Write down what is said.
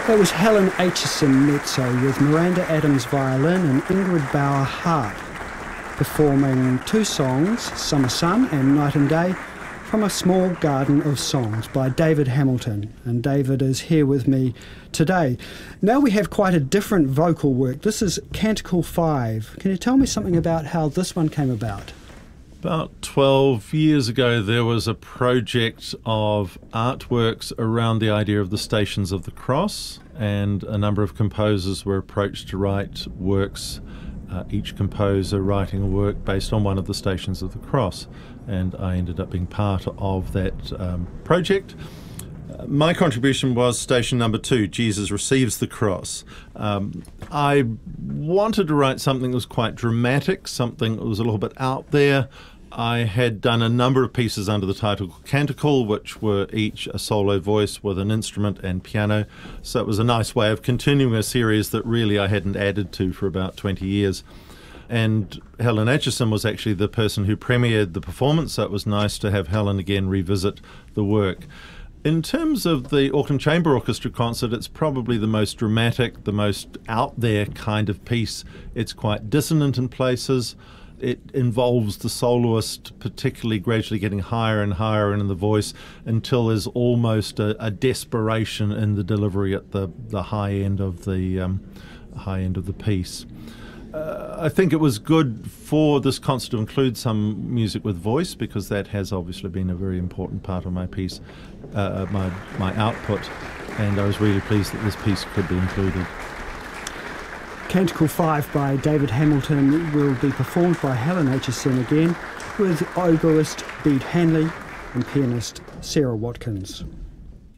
That was Helen Aitchison mezzo with Miranda Adams violin and Ingrid Bauer harp, performing two songs, Summer Sun and Night and Day, from A Small Garden of Songs by David Hamilton. And David is here with me today. Now we have quite a different vocal work. This is Canticle 5. Can you tell me something about how this one came about? About 12 years ago, there was a project of artworks around the idea of the Stations of the Cross, and a number of composers were approached to write works, each composer writing a work based on one of the Stations of the Cross, and I ended up being part of that project. My contribution was station number 2, Jesus Receives the Cross. I wanted to write something that was quite dramatic, something that was a little bit out there. I had done a number of pieces under the title Canticle, which were each a solo voice with an instrument and piano. So it was a nice way of continuing a series that really I hadn't added to for about 20 years. And Helen Aitchison was actually the person who premiered the performance, so it was nice to have Helen again revisit the work. In terms of the Auckland Chamber Orchestra concert, it's probably the most dramatic, the most out there kind of piece. It's quite dissonant in places. It involves the soloist particularly gradually getting higher and higher in the voice until there's almost a desperation in the delivery at the high end of the piece. I think it was good for this concert to include some music with voice, because that has obviously been a very important part of my piece, my output, and I was really pleased that this piece could be included. Canticle 5 by David Hamilton will be performed by Helen Aitchison again, with oboist Bede Hanley and pianist Sarah Watkins.